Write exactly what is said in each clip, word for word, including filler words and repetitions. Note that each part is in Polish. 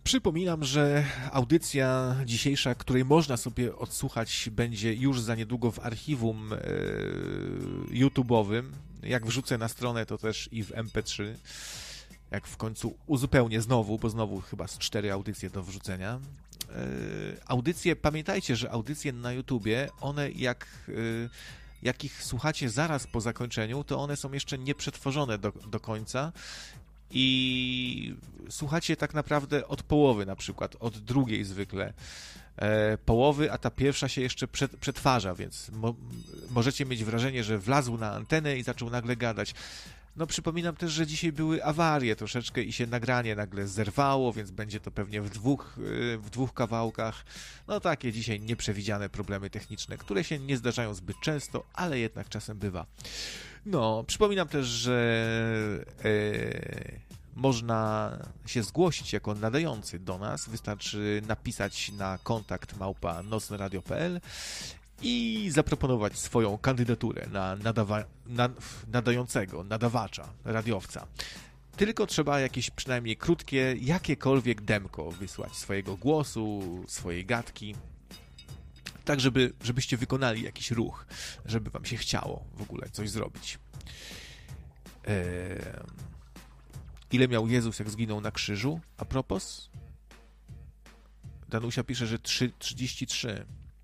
Przypominam, że audycja dzisiejsza, której można sobie odsłuchać, będzie już za niedługo w archiwum yy, YouTube'owym. Jak wrzucę na stronę, to też i w em pe trzy. Jak w końcu uzupełnię znowu, bo znowu chyba z cztery audycje do wrzucenia. Yy, audycje, pamiętajcie, że audycje na YouTubie, one jak... Yy, jak ich słuchacie zaraz po zakończeniu, to one są jeszcze nieprzetworzone do, do końca i słuchacie tak naprawdę od połowy, na przykład od drugiej zwykle e, połowy, a ta pierwsza się jeszcze przet, przetwarza, więc mo, możecie mieć wrażenie, że wlazł na antenę i zaczął nagle gadać. No przypominam też, że dzisiaj były awarie troszeczkę i się nagranie nagle zerwało, więc będzie to pewnie w dwóch, w dwóch kawałkach. No takie dzisiaj nieprzewidziane problemy techniczne, które się nie zdarzają zbyt często, ale jednak czasem bywa. No, przypominam też, że e, można się zgłosić jako nadający do nas. Wystarczy napisać na kontakt małpa nocneradio kropka pe el i zaproponować swoją kandydaturę na, nadawa- na nadającego, nadawacza, radiowca. Tylko trzeba jakieś przynajmniej krótkie, jakiekolwiek demko wysłać swojego głosu, swojej gadki, tak żeby, żebyście wykonali jakiś ruch, żeby wam się chciało w ogóle coś zrobić. Eee... Ile miał Jezus, jak zginął na krzyżu? A propos? Danusia pisze, że trzydzieści trzy.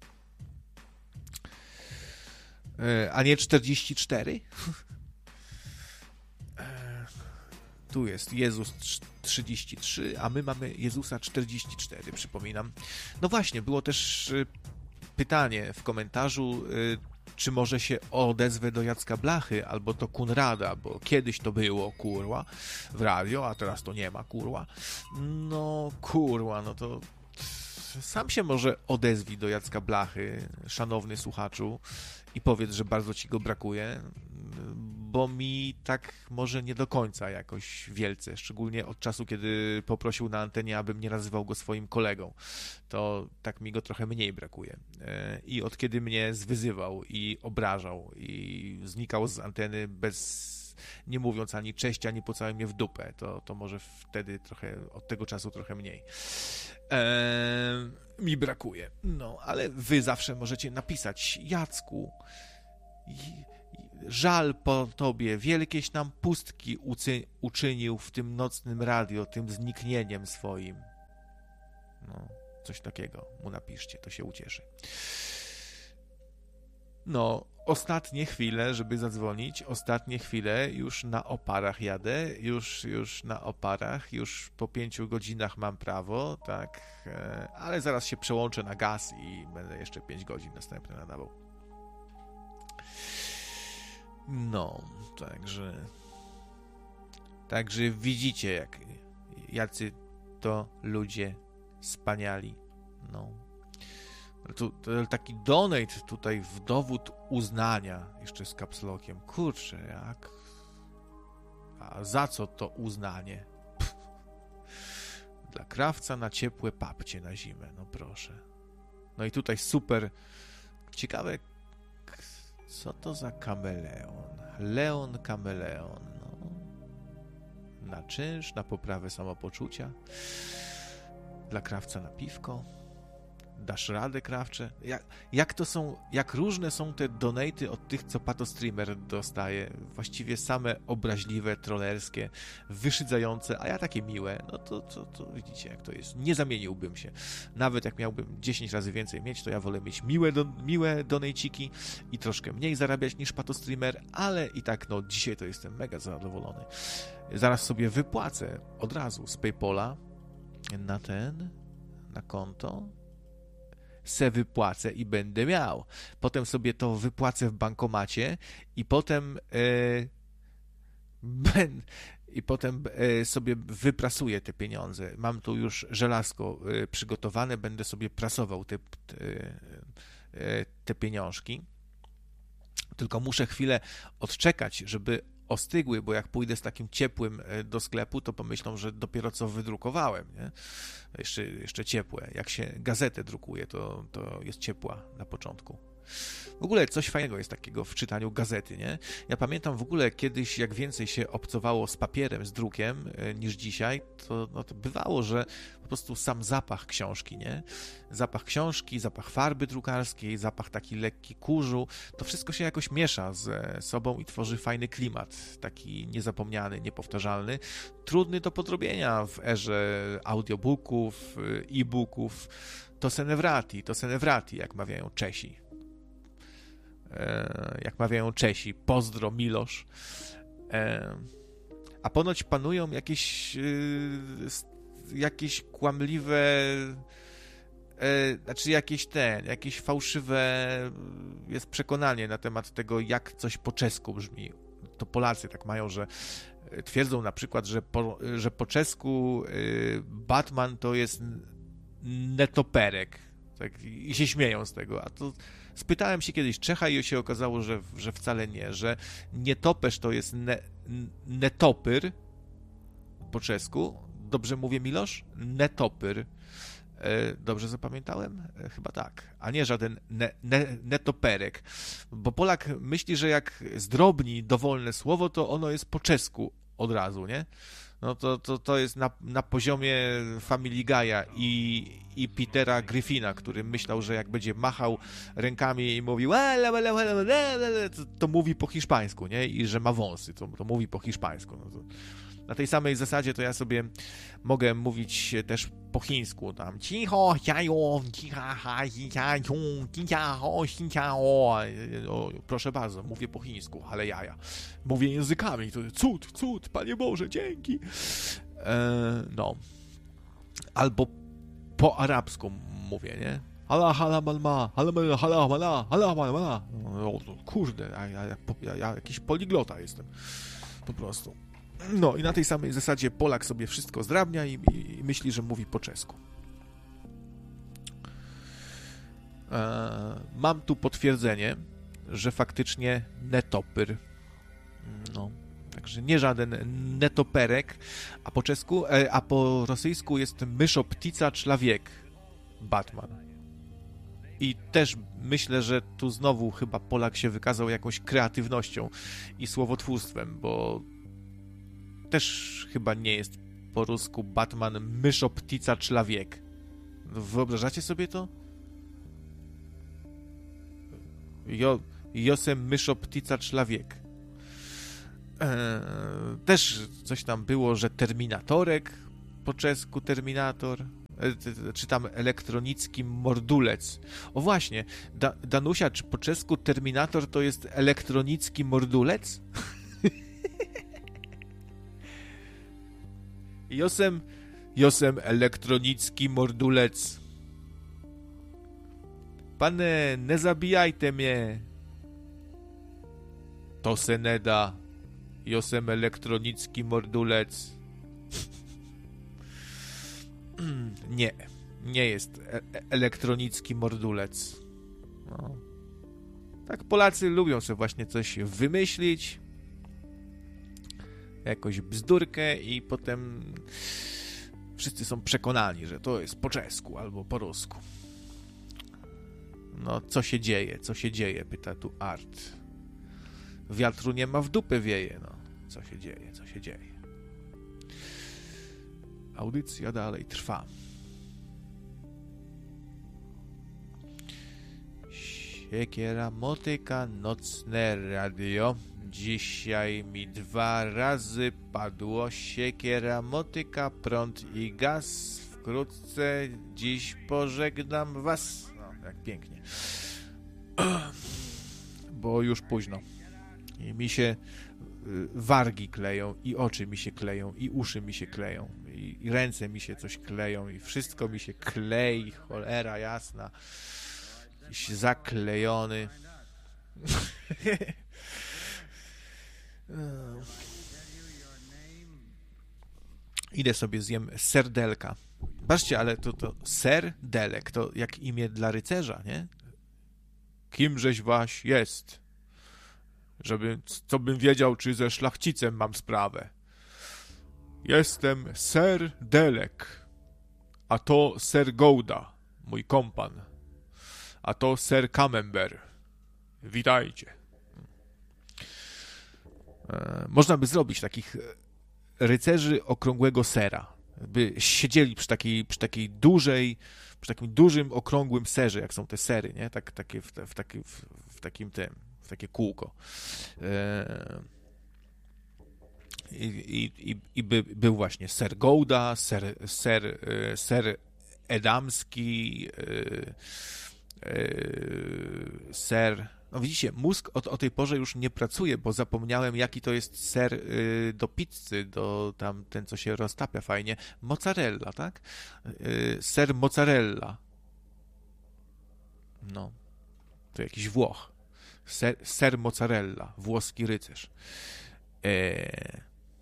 A nie czterdzieści cztery? Tu jest Jezus trzydzieści trzy, a my mamy Jezusa czterdzieści cztery, przypominam. No właśnie, było też pytanie w komentarzu, czy może się odezwę do Jacka Blachy albo do Kunrada, bo kiedyś to było, kurwa, w radio, a teraz to nie ma, kurwa. No, kurwa, no to sam się może odezwij do Jacka Blachy, szanowny słuchaczu, i powiedz, że bardzo ci go brakuje, bo mi tak może nie do końca jakoś wielce, szczególnie od czasu, kiedy poprosił na antenie, abym nie nazywał go swoim kolegą, to tak mi go trochę mniej brakuje. I od kiedy mnie zwyzywał i obrażał i znikał z anteny bez, nie mówiąc ani cześć, ani pocałuje mnie w dupę, to, to może wtedy trochę, od tego czasu trochę mniej. Eee, mi brakuje. No, ale wy zawsze możecie napisać: Jacku, żal po tobie, wielkieś nam pustki ucy- uczynił w tym nocnym radio, tym zniknieniem swoim. No, coś takiego mu napiszcie, to się ucieszy. No, ostatnie chwile, żeby zadzwonić, ostatnie chwile, już na oparach jadę, już, już na oparach, już po pięciu godzinach mam prawo, tak, ale zaraz się przełączę na gaz i będę jeszcze pięć godzin następne nadawał. No, także, także widzicie, jak, jacy to ludzie wspaniali, no. Tu, to taki donate tutaj w dowód uznania, jeszcze z kapslokiem. Kurczę, jak... A za co to uznanie? Pff. Dla krawca na ciepłe papcie na zimę, no proszę. No i tutaj super ciekawe, co to za kameleon? Leon kameleon, no. Na czynsz, na poprawę samopoczucia. Dla krawca na piwko. Dasz radę, krawcze? Jak, jak to są, jak różne są te donaty od tych, co Patostreamer dostaje. Właściwie same obraźliwe, trollerskie, wyszydzające, a ja takie miłe. No to, to, to widzicie, jak to jest. Nie zamieniłbym się. Nawet jak miałbym dziesięć razy więcej mieć, to ja wolę mieć miłe, do, miłe donajciki i troszkę mniej zarabiać niż Patostreamer, ale i tak, no dzisiaj to jestem mega zadowolony. Zaraz sobie wypłacę od razu z PayPala na ten, na konto. Se wypłacę i będę miał. Potem sobie to wypłacę w bankomacie i potem e, ben, i potem e, sobie wyprasuję te pieniądze. Mam tu już żelazko e, przygotowane, będę sobie prasował te, te, e, te pieniążki. Tylko muszę chwilę odczekać, żeby ostygły, bo jak pójdę z takim ciepłym do sklepu, to pomyślą, że dopiero co wydrukowałem, nie? Jeszcze, jeszcze ciepłe. Jak się gazetę drukuje, to, to jest ciepła na początku. W ogóle coś fajnego jest takiego w czytaniu gazety, nie? Ja pamiętam w ogóle kiedyś, jak więcej się obcowało z papierem, z drukiem e, niż dzisiaj, to, no to bywało, że po prostu sam zapach książki, nie? Zapach książki, zapach farby drukarskiej, zapach taki lekki kurzu, to wszystko się jakoś miesza ze sobą i tworzy fajny klimat, taki niezapomniany, niepowtarzalny, trudny do podrobienia w erze audiobooków, e-booków. To se ne vrati, to se ne vrati, jak mawiają Czesi. E, jak mawiają Czesi. Pozdro, Milosz. E, a ponoć panują jakieś e, jakieś kłamliwe e, znaczy jakieś te, jakieś fałszywe jest przekonanie na temat tego, jak coś po czesku brzmi. To Polacy tak mają, że twierdzą na przykład, że po, że po czesku e, Batman to jest netoperek. Tak, i się śmieją z tego. A to spytałem się kiedyś Czecha i się okazało, że, że wcale nie, że nietoperz to jest ne, netopyr po czesku. Dobrze mówię, Milosz? Netopyr. E, dobrze zapamiętałem? E, chyba tak. A nie żaden ne, ne, netoperek. Bo Polak myśli, że jak zdrobni dowolne słowo, to ono jest po czesku od razu, nie? No to, to, to jest na, na poziomie Family Guy'a i, i Petera Griffina, który myślał, że jak będzie machał rękami i mówił to, to mówi po hiszpańsku, nie? I że ma wąsy, to, to mówi po hiszpańsku. No to, na tej samej zasadzie to ja sobie mogę mówić też po chińsku, tam cicho, jajo, cicha, proszę bardzo, mówię po chińsku, ale jaja. Mówię językami, to cud, cud, Panie Boże, dzięki. E, no. Albo po arabsku mówię, nie? Hala, hala, malma, hala, hala, hala, hala, hala. Kurde, ja, ja, ja, ja jakiś poliglota jestem. Po prostu. No i na tej samej zasadzie Polak sobie wszystko zdrabnia i, i, i myśli, że mówi po czesku. E, mam tu potwierdzenie, że faktycznie netopyr. No, także nie żaden netoperek, a po czesku, e, a po rosyjsku jest myszoptica człowiek Batman. I też myślę, że tu znowu chyba Polak się wykazał jakąś kreatywnością i słowotwórstwem, bo też chyba nie jest po rusku Batman myszoptica człowiek. Wyobrażacie sobie to? Jo, Josem myszoptica człowiek. Eee, też coś tam było, że terminatorek po czesku terminator, e, czy tam elektronicki mordulec. O właśnie, da, Danusia, czy po czesku terminator to jest elektronicki mordulec? Josem, Josem elektronicki mordulec. Pane, nie zabijajte mnie. To se nie da. Josem elektronicki mordulec. Nie, nie jest e- elektronicki mordulec. No. Tak Polacy lubią sobie właśnie coś wymyślić, jakąś bzdurkę i potem wszyscy są przekonani, że to jest po czesku albo po rusku. No, co się dzieje? Co się dzieje? Pyta tu Art. Wiatru nie ma, w dupę wieje. No, co się dzieje? Co się dzieje? Audycja dalej trwa. Siekiera, motyka, nocne radio. Dzisiaj mi dwa razy padło. Siekiera, motyka, prąd i gaz. Wkrótce dziś pożegnam was. No, jak pięknie. Bo już późno. I mi się wargi kleją, i oczy mi się kleją, i uszy mi się kleją, i, i ręce mi się coś kleją, i wszystko mi się klei, cholera jasna. Jakiś zaklejony. Idę sobie zjem serdelka. Patrzcie, ale to, to serdelek, to jak imię dla rycerza, nie? Kimżeś waś jest? Żeby, co bym wiedział, czy ze szlachcicem mam sprawę. Jestem Ser Delek, a to Ser Gouda, mój kompan, a to Ser Camembert, Witajcie. Można by zrobić takich rycerzy okrągłego sera. By siedzieli przy takiej, przy takiej dużej, przy takim dużym, okrągłym serze, jak są te sery, nie? Tak, takie w, w, taki, w, w takim tym, w takie kółko. I, i, i, i by, był właśnie ser Gouda, ser, ser, ser Edamski, ser... No widzicie, mózg o, o tej porze już nie pracuje, bo zapomniałem, jaki to jest ser y, do pizzy, do tam ten, co się roztapia fajnie. Mozzarella, tak? Y, ser mozzarella. No, to jakiś Włoch. Ser, ser mozzarella, włoski rycerz. E...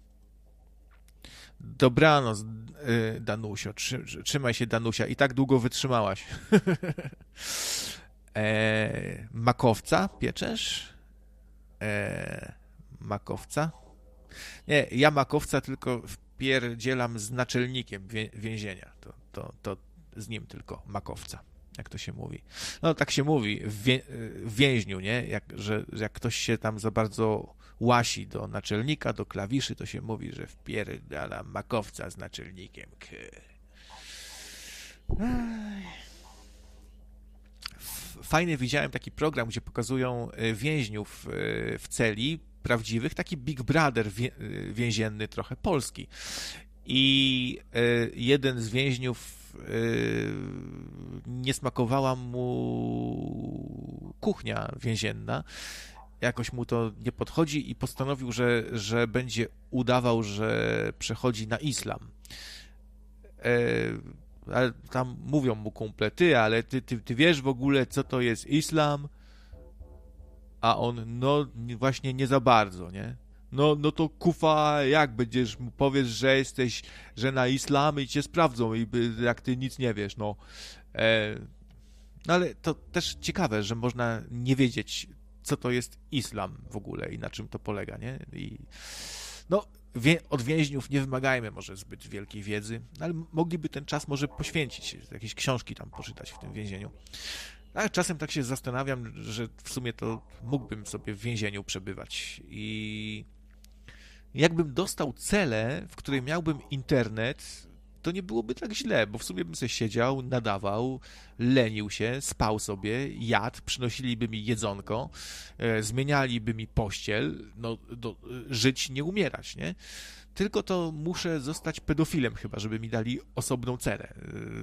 Dobranoc, y, Danusio. Trzy, trzymaj się, Danusia. I tak długo wytrzymałaś. E, makowca pieczesz? E, makowca? Nie, ja makowca tylko wpierdzielam z naczelnikiem wie, więzienia. To, to, to z nim tylko makowca, jak to się mówi. No tak się mówi w, wie, w więźniu, nie? Jak, że, że jak ktoś się tam za bardzo łasi do naczelnika, do klawiszy, to się mówi, że wpierdalam makowca z naczelnikiem. Fajny widziałem taki program, gdzie pokazują więźniów w celi prawdziwych, taki Big Brother więzienny, trochę polski. I jeden z więźniów, nie smakowała mu kuchnia więzienna, jakoś mu to nie podchodzi i postanowił, że, że będzie udawał, że przechodzi na islam. Ale tam mówią mu kumple, ty, ale ty, ty, ty wiesz w ogóle, co to jest islam? A on, no właśnie nie za bardzo, nie? No, no to kufa, jak będziesz mu powiesz, że jesteś, że na islam i cię sprawdzą, i jak ty nic nie wiesz, no. E, no ale to też ciekawe, że można nie wiedzieć, co to jest islam w ogóle i na czym to polega, nie? I no, wie, od więźniów nie wymagajmy może zbyt wielkiej wiedzy, ale mogliby ten czas może poświęcić, jakieś książki tam poczytać w tym więzieniu. Ale czasem tak się zastanawiam, że w sumie to mógłbym sobie w więzieniu przebywać i jakbym dostał celę, w której miałbym internet, to nie byłoby tak źle, bo w sumie bym sobie siedział, nadawał, lenił się, spał sobie, jadł, przynosiliby mi jedzonko, e, zmienialiby mi pościel, no, do, żyć, nie umierać, nie? Tylko to muszę zostać pedofilem chyba, żeby mi dali osobną celę.